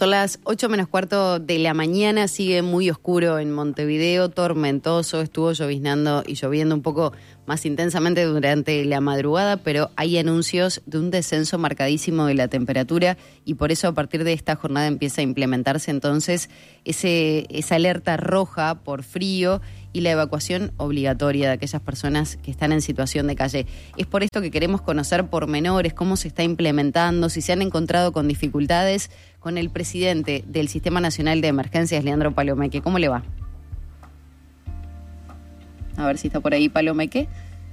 Son las 8:15 de la mañana, sigue muy oscuro en Montevideo, tormentoso, estuvo lloviznando y lloviendo un poco más intensamente durante la madrugada, pero hay anuncios de un descenso marcadísimo de la temperatura y por eso a partir de esta jornada empieza a implementarse entonces esa alerta roja por frío y la evacuación obligatoria de aquellas personas que están en situación de calle. Es por esto que queremos conocer pormenores, cómo se está implementando, si se han encontrado con dificultades, con el presidente del Sistema Nacional de Emergencias, Leandro Palomeque. ¿Cómo le va? A ver si está por ahí Palomeque.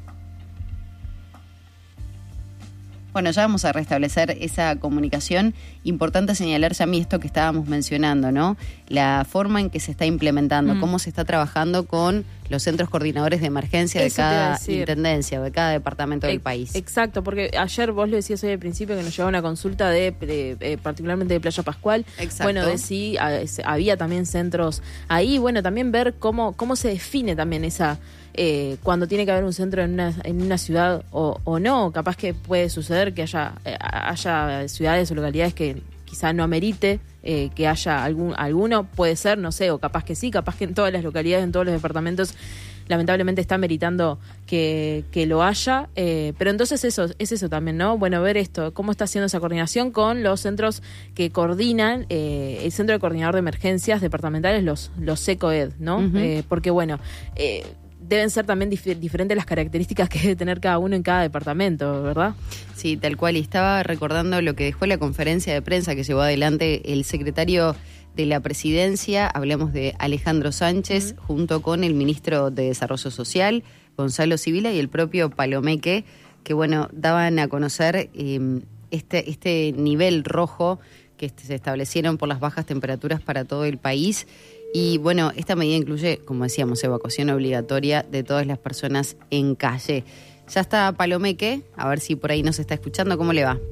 Bueno, ya vamos a restablecer esa comunicación. Importante señalar, Yami, esto que estábamos mencionando, ¿no? La forma en que se está implementando, cómo se está trabajando con los centros coordinadores de emergencia de cada intendencia o de cada departamento del país. Exacto, porque ayer vos lo decías hoy al principio que nos llevaba una consulta de particularmente de Playa Pascual. Exacto. Bueno, de si había también centros ahí. Bueno, también ver cómo se define también esa... cuando tiene que haber un centro en una ciudad o no, capaz que puede suceder que haya ciudades o localidades que quizá no amerite que haya alguno, puede ser, no sé, o capaz que sí, capaz que en todas las localidades, en todos los departamentos, lamentablemente está meritando que lo haya, pero entonces es eso también, ¿no? Bueno, ver esto, cómo está haciendo esa coordinación con los centros que coordinan, el Centro de Coordinador de Emergencias Departamentales, los SECOED, ¿no? Porque, bueno... deben ser también diferentes las características que debe tener cada uno en cada departamento, ¿verdad? Sí, tal cual. Y estaba recordando lo que dejó la conferencia de prensa que llevó adelante el secretario de la Presidencia, hablamos de Alejandro Sánchez, junto con el ministro de Desarrollo Social, Gonzalo Sibila, y el propio Palomeque, que, bueno, daban a conocer este nivel rojo que se establecieron por las bajas temperaturas para todo el país. Y bueno, esta medida incluye, como decíamos, evacuación obligatoria de todas las personas en calle. Ya está Palomeque, a ver si por ahí nos está escuchando. ¿Cómo le va?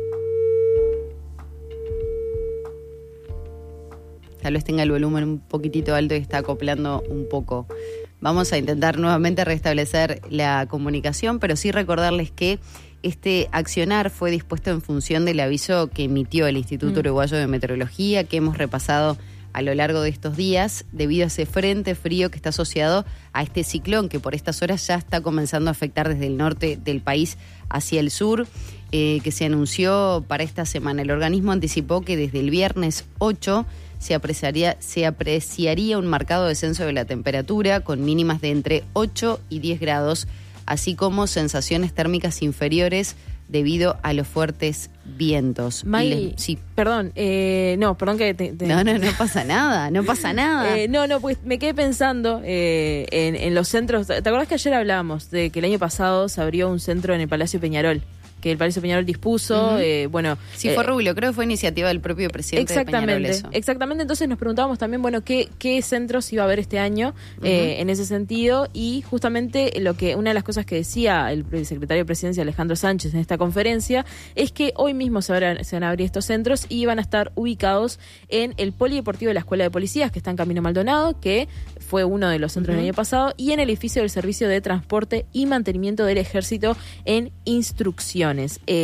Tal vez tenga el volumen un poquitito alto y está acoplando un poco. Vamos a intentar nuevamente restablecer la comunicación, pero sí recordarles que este accionar fue dispuesto en función del aviso que emitió el Instituto Uruguayo de Meteorología, que hemos repasado a lo largo de estos días, debido a ese frente frío que está asociado a este ciclón que por estas horas ya está comenzando a afectar desde el norte del país hacia el sur, que se anunció para esta semana. El organismo anticipó que desde el viernes 8 se apreciaría un marcado descenso de la temperatura, con mínimas de entre 8 y 10 grados, así como sensaciones térmicas inferiores debido a los fuertes vientos. May, sí. Perdón, perdón que No pasa nada, no pasa nada. Pues me quedé pensando en los centros. ¿Te acordás que ayer hablábamos de que el año pasado se abrió un centro en el Palacio Peñarol? Que el Palacio Peñarol dispuso, Sí, fue Rubio, creo que fue iniciativa del propio presidente de Peñarol eso. Exactamente, entonces nos preguntábamos también, bueno, qué centros iba a haber este año en ese sentido, y justamente una de las cosas que decía el secretario de Presidencia, Alejandro Sánchez, en esta conferencia, es que hoy mismo se van a abrir estos centros y van a estar ubicados en el Polideportivo de la Escuela de Policías, que está en Camino Maldonado, que fue uno de los centros del año pasado, y en el edificio del Servicio de Transporte y Mantenimiento del Ejército en Instrucciones.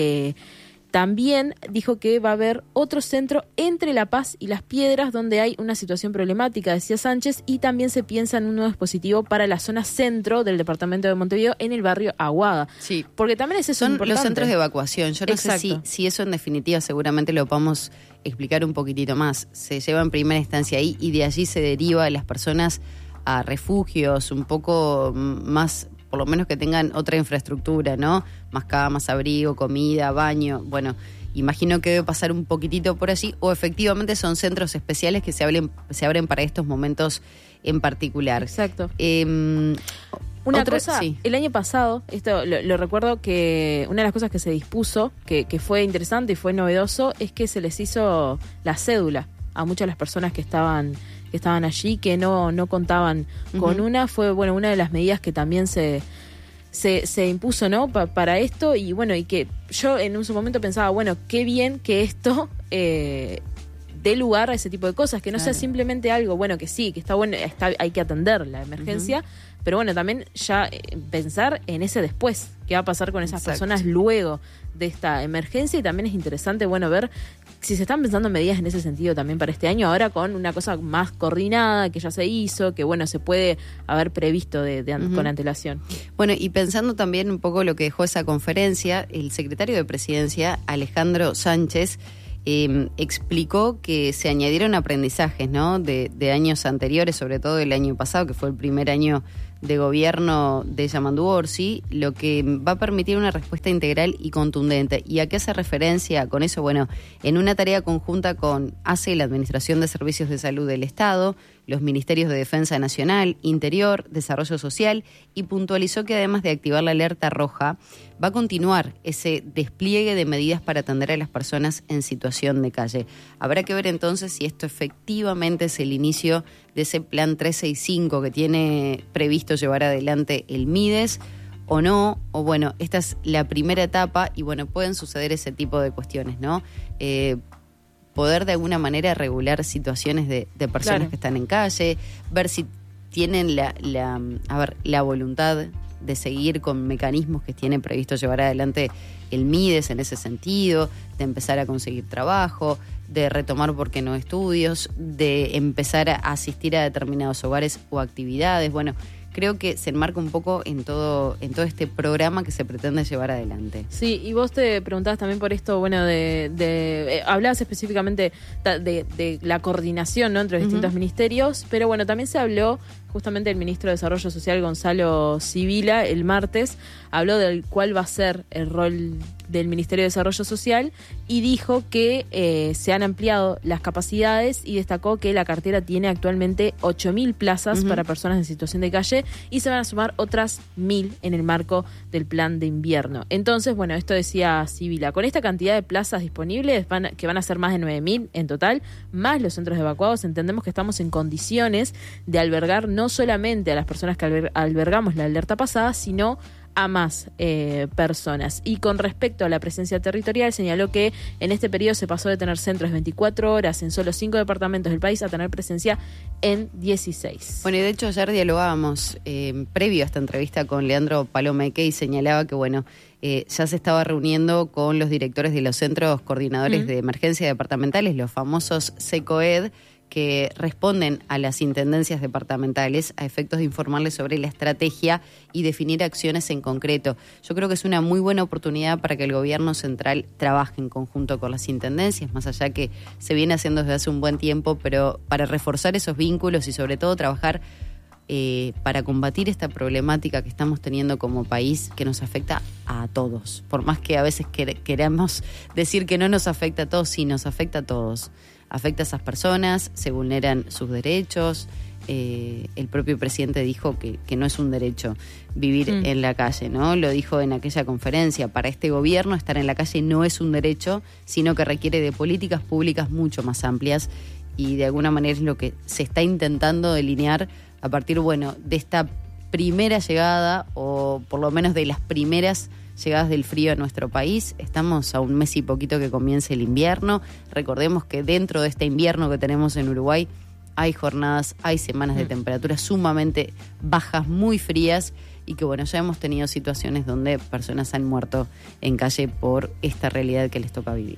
También dijo que va a haber otro centro entre La Paz y Las Piedras, donde hay una situación problemática, decía Sánchez, y también se piensa en un nuevo dispositivo para la zona centro del departamento de Montevideo, en el barrio Aguada. Sí. Porque también es eso importante. Los centros de evacuación. Yo no sé si eso en definitiva seguramente lo podemos explicar un poquitito más. Se lleva en primera instancia ahí y de allí se deriva a las personas a refugios un poco más, por lo menos que tengan otra infraestructura, ¿no? Más camas, abrigo, comida, baño. Bueno, imagino que debe pasar un poquitito por allí, o efectivamente son centros especiales que se abren para estos momentos en particular. Exacto. Una cosa, el año pasado, esto lo recuerdo, que una de las cosas que se dispuso, que fue interesante y fue novedoso, es que se les hizo la cédula a muchas de las personas que estaban allí, que no contaban con una. Fue, bueno, una de las medidas que también se impuso, ¿no? Para esto, y bueno, y que yo en un momento pensaba, bueno, qué bien que esto dé lugar a ese tipo de cosas, que no sea simplemente algo, bueno, que sí, que está bueno, hay que atender la emergencia, pero bueno, también ya pensar en ese después, qué va a pasar con esas personas luego de esta emergencia, y también es interesante, bueno, ver si se están pensando medidas en ese sentido también para este año, ahora con una cosa más coordinada, que ya se hizo, que bueno, se puede haber previsto con antelación. Bueno, y pensando también un poco lo que dejó esa conferencia, el secretario de Presidencia, Alejandro Sánchez, explicó que se añadieron aprendizajes, ¿no?, de años anteriores, sobre todo el año pasado, que fue el primer año de gobierno de Yamandu Orsi, lo que va a permitir una respuesta integral y contundente. ¿Y a qué hace referencia con eso? Bueno, en una tarea conjunta con ACE, la Administración de Servicios de Salud del Estado, los Ministerios de Defensa Nacional, Interior, Desarrollo Social, y puntualizó que además de activar la alerta roja, va a continuar ese despliegue de medidas para atender a las personas en situación de calle. Habrá que ver entonces si esto efectivamente es el inicio de ese plan 365 que tiene previsto llevar adelante el MIDES o no, o bueno, esta es la primera etapa y bueno, pueden suceder ese tipo de cuestiones, ¿no? Poder de alguna manera regular situaciones de personas que están en calle, ver si tienen la voluntad de seguir con mecanismos que tiene previsto llevar adelante el MIDES en ese sentido, de empezar a conseguir trabajo, de retomar, ¿por qué no?, estudios, de empezar a asistir a determinados hogares o actividades. Bueno, creo que se enmarca un poco en todo este programa que se pretende llevar adelante. Sí, y vos te preguntabas también por esto, bueno, hablabas específicamente de la coordinación, ¿no?, entre distintos ministerios, pero bueno, también se habló justamente el ministro de Desarrollo Social, Gonzalo Sibila, el martes, habló del cuál va a ser el rol del Ministerio de Desarrollo Social y dijo que se han ampliado las capacidades y destacó que la cartera tiene actualmente 8.000 plazas para personas en situación de calle y se van a sumar otras 1.000 en el marco del plan de invierno. Entonces, bueno, esto decía Sibila, con esta cantidad de plazas disponibles, que van a ser más de 9.000 en total, más los centros evacuados, entendemos que estamos en condiciones de albergar no solamente a las personas que albergamos la alerta pasada, sino a más personas. Y con respecto a la presencia territorial, señaló que en este periodo se pasó de tener centros 24 horas en solo 5 departamentos del país a tener presencia en 16. Bueno, y de hecho ayer dialogábamos previo a esta entrevista con Leandro Palomeque y señalaba que, bueno, ya se estaba reuniendo con los directores de los centros coordinadores de emergencia departamentales, los famosos SECOED, que responden a las intendencias departamentales a efectos de informarles sobre la estrategia y definir acciones en concreto. Yo creo que es una muy buena oportunidad para que el gobierno central trabaje en conjunto con las intendencias, más allá que se viene haciendo desde hace un buen tiempo, pero para reforzar esos vínculos y sobre todo trabajar para combatir esta problemática que estamos teniendo como país, que nos afecta a todos. Por más que a veces queramos decir que no nos afecta a todos, sí nos afecta a todos. Afecta a esas personas, se vulneran sus derechos. El propio presidente dijo que no es un derecho vivir en la calle, ¿no? Lo dijo en aquella conferencia. Para este gobierno estar en la calle no es un derecho, sino que requiere de políticas públicas mucho más amplias y de alguna manera es lo que se está intentando delinear a partir, bueno, de esta primera llegada o por lo menos de las primeras llegadas del frío a nuestro país. Estamos a un mes y poquito que comience el invierno. Recordemos que dentro de este invierno que tenemos en Uruguay hay jornadas, hay semanas de temperaturas sumamente bajas, muy frías y que bueno, ya hemos tenido situaciones donde personas han muerto en calle por esta realidad que les toca vivir.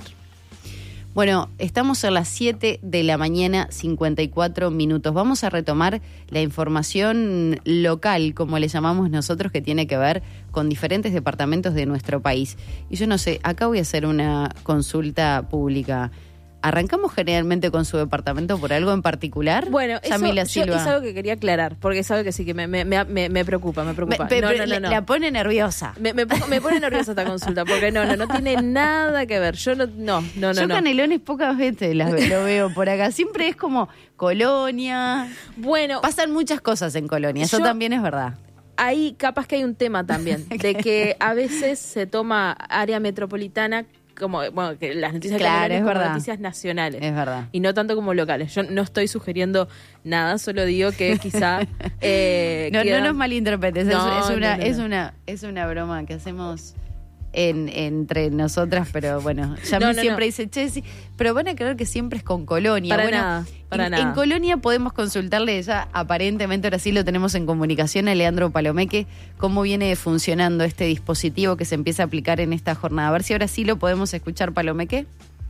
Bueno, estamos a las 7 de la mañana, 54 minutos. Vamos a retomar la información local, como le llamamos nosotros, que tiene que ver con diferentes departamentos de nuestro país. Y yo no sé, acá voy a hacer una consulta pública. ¿Arrancamos generalmente con su departamento por algo en particular? Bueno, eso es algo que quería aclarar, porque es algo que sí que me preocupa. No. La pone nerviosa. Me pone nerviosa esta consulta, porque no tiene nada que ver. Yo no. Yo Canelones pocas veces lo veo por acá. Siempre es como Colonia. Bueno. Pasan muchas cosas en Colonia, eso también es verdad. Ahí capaz que hay un tema también, de que a veces se toma área metropolitana como, bueno, que las noticias claro, como noticias nacionales. Es verdad. Y no tanto como locales. Yo no estoy sugiriendo nada, solo digo que quizá no nos malinterpretes, es una broma que hacemos entre nosotras, pero bueno, siempre dice, che, sí, pero van a creer que siempre es con Colonia. Para nada. En Colonia podemos consultarle ya, aparentemente ahora sí lo tenemos en comunicación, a Leandro Palomeque, cómo viene funcionando este dispositivo que se empieza a aplicar en esta jornada. A ver si ahora sí lo podemos escuchar, Palomeque.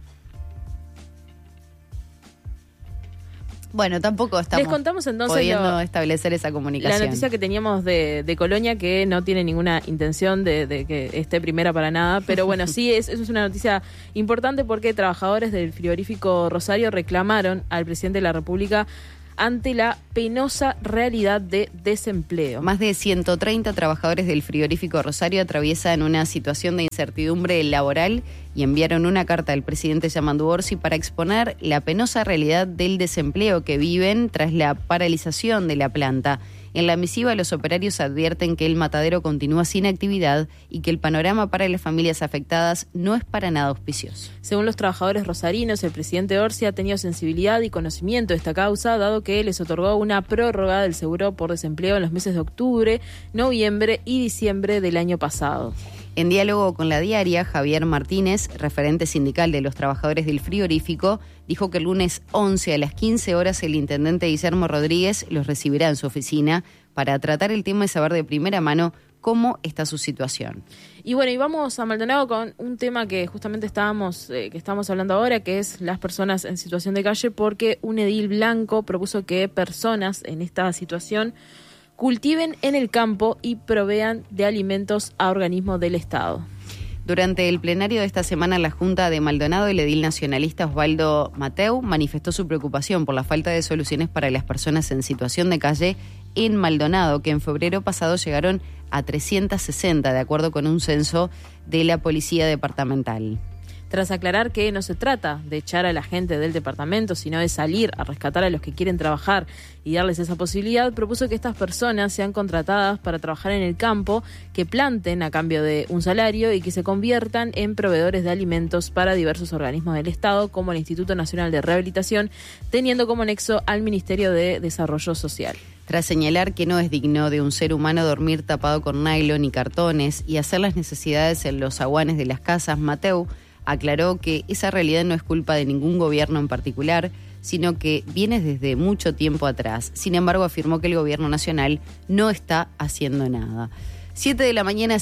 Bueno, tampoco estamos Les contamos entonces pudiendo establecer esa comunicación. La noticia que teníamos de Colonia, que no tiene ninguna intención de que esté primera para nada, pero bueno, sí, eso es una noticia importante porque trabajadores del frigorífico Rosario reclamaron al presidente de la República ante la penosa realidad de desempleo. Más de 130 trabajadores del frigorífico Rosario atraviesan una situación de incertidumbre laboral y enviaron una carta al presidente Yamandu Orsi para exponer la penosa realidad del desempleo que viven tras la paralización de la planta. En la misiva, los operarios advierten que el matadero continúa sin actividad y que el panorama para las familias afectadas no es para nada auspicioso. Según los trabajadores rosarinos, el presidente Orsi ha tenido sensibilidad y conocimiento de esta causa, dado que les otorgó una prórroga del seguro por desempleo en los meses de octubre, noviembre y diciembre del año pasado. En diálogo con La Diaria, Javier Martínez, referente sindical de los trabajadores del frigorífico, dijo que el lunes 11 a las 15 horas el intendente Guillermo Rodríguez los recibirá en su oficina para tratar el tema y saber de primera mano cómo está su situación. Y bueno, y vamos a Maldonado con un tema que justamente estamos hablando ahora, que es las personas en situación de calle, porque un edil blanco propuso que personas en esta situación cultiven en el campo y provean de alimentos a organismos del Estado. Durante el plenario de esta semana en la Junta de Maldonado, el edil nacionalista Osvaldo Mateu manifestó su preocupación por la falta de soluciones para las personas en situación de calle en Maldonado, que en febrero pasado llegaron a 360, de acuerdo con un censo de la Policía Departamental. Tras aclarar que no se trata de echar a la gente del departamento, sino de salir a rescatar a los que quieren trabajar y darles esa posibilidad, propuso que estas personas sean contratadas para trabajar en el campo, que planten a cambio de un salario y que se conviertan en proveedores de alimentos para diversos organismos del Estado, como el Instituto Nacional de Rehabilitación, teniendo como nexo al Ministerio de Desarrollo Social. Tras señalar que no es digno de un ser humano dormir tapado con nylon y cartones y hacer las necesidades en los zaguanes de las casas, Mateu aclaró que esa realidad no es culpa de ningún gobierno en particular, sino que viene desde mucho tiempo atrás. Sin embargo, afirmó que el gobierno nacional no está haciendo nada. 7 de la mañana,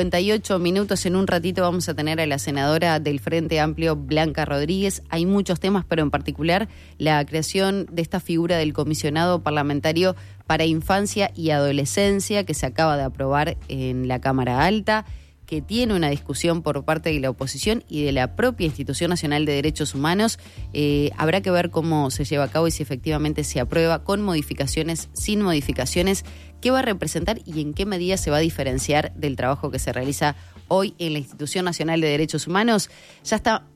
58 minutos. En un ratito vamos a tener a la senadora del Frente Amplio, Blanca Rodríguez. Hay muchos temas, pero en particular la creación de esta figura del comisionado parlamentario para infancia y adolescencia que se acaba de aprobar en la Cámara Alta, que tiene una discusión por parte de la oposición y de la propia Institución Nacional de Derechos Humanos. Habrá que ver cómo se lleva a cabo y si efectivamente se aprueba con modificaciones, sin modificaciones, qué va a representar y en qué medida se va a diferenciar del trabajo que se realiza hoy en la Institución Nacional de Derechos Humanos. Ya está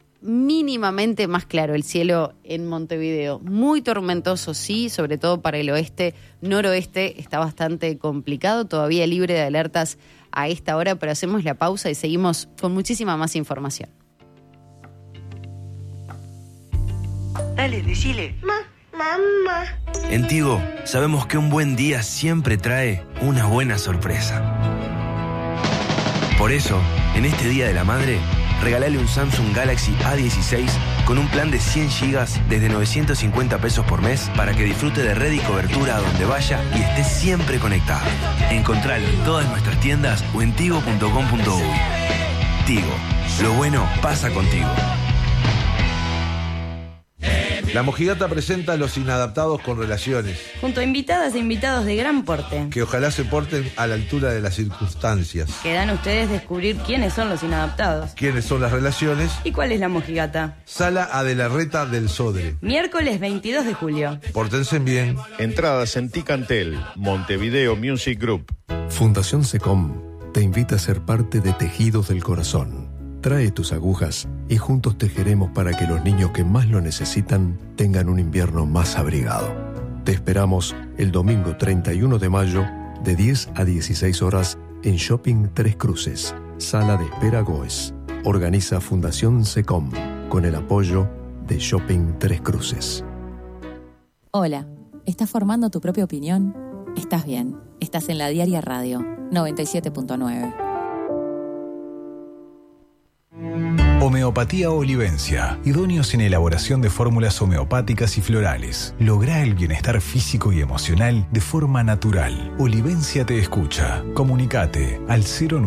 mínimamente más claro el cielo en Montevideo. Muy tormentoso, sí, sobre todo para el oeste, noroeste está bastante complicado, todavía libre de alertas a esta hora, pero hacemos la pausa y seguimos con muchísima más información. Dale, decile. Mamá. En Tigo, sabemos que un buen día siempre trae una buena sorpresa. Por eso, en este Día de la Madre, regálale un Samsung Galaxy A16 con un plan de 100 GB desde 950 pesos por mes para que disfrute de red y cobertura a donde vaya y esté siempre conectado. Encontralo en todas nuestras tiendas o en tigo.com.uy. Tigo, lo bueno pasa contigo. La Mojigata presenta a Los Inadaptados con Relaciones, junto a invitadas e invitados de gran porte, que ojalá se porten a la altura de las circunstancias. Quedan ustedes descubrir quiénes son los inadaptados, quiénes son las relaciones y cuál es la mojigata. Sala Adelarreta del Sodre, miércoles 22 de julio. Pórtense bien. Entradas en Ticantel, Montevideo Music Group. Fundación SECOM te invita a ser parte de Tejidos del Corazón. Trae tus agujas y juntos tejeremos para que los niños que más lo necesitan tengan un invierno más abrigado. Te esperamos el domingo 31 de mayo de 10 a 16 horas en Shopping Tres Cruces, Sala de Espera Goes. Organiza Fundación SECOM con el apoyo de Shopping Tres Cruces. Hola, ¿estás formando tu propia opinión? Estás bien, estás en La Diaria Radio 97.9. Homeopatía Olivencia, idóneos en elaboración de fórmulas homeopáticas y florales. Lográ el bienestar físico y emocional de forma natural. Olivencia te escucha. Comunicate al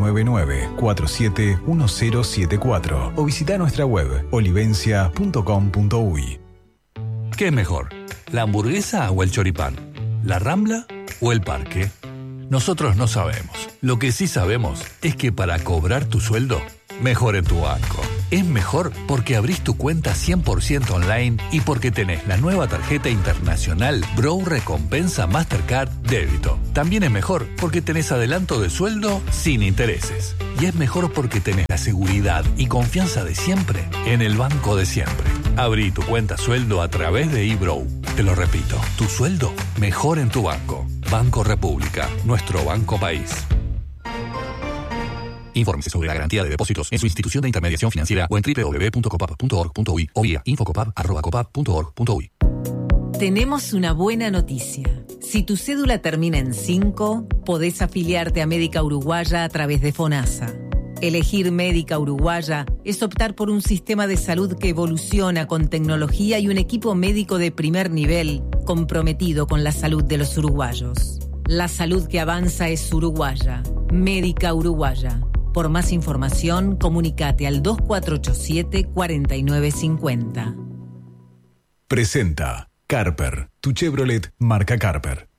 099-471074 o visita nuestra web olivencia.com.uy. ¿Qué es mejor? ¿La hamburguesa o el choripán? ¿La Rambla o el parque? Nosotros no sabemos. Lo que sí sabemos es que para cobrar tu sueldo, mejor en tu banco. Es mejor porque abrís tu cuenta 100% online y porque tenés la nueva tarjeta internacional Brow Recompensa Mastercard Débito. También es mejor porque tenés adelanto de sueldo sin intereses. Y es mejor porque tenés la seguridad y confianza de siempre en el banco de siempre. Abrí tu cuenta sueldo a través de eBrow. Te lo repito, tu sueldo mejor en tu banco. Banco República, nuestro banco país. Infórmese sobre la garantía de depósitos en su institución de intermediación financiera o en www.copap.org.uy o vía infocopap@copap.org.uy. Tenemos una buena noticia. Si tu cédula termina en 5, podés afiliarte a Médica Uruguaya a través de FONASA. Elegir Médica Uruguaya es optar por un sistema de salud que evoluciona con tecnología y un equipo médico de primer nivel comprometido con la salud de los uruguayos. La salud que avanza es uruguaya. Médica Uruguaya. Por más información, comunicate al 2487-4950. Presenta Carper, tu Chevrolet marca Carper.